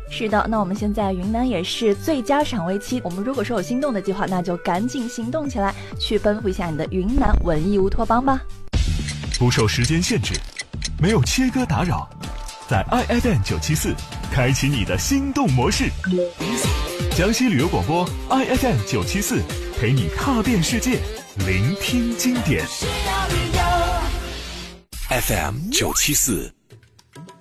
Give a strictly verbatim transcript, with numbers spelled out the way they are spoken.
是的，那我们现在云南也是最佳赏味期，我们如果说有心动的计划，那就赶紧行动起来，去奔赴一下你的云南文艺乌托邦吧。 不受时间限制，没有切割打扰，在 I F M 九七四开启你的心动模式。江西旅游广播 I F M 九七四陪你踏遍世界，聆听经典。 F M 九七四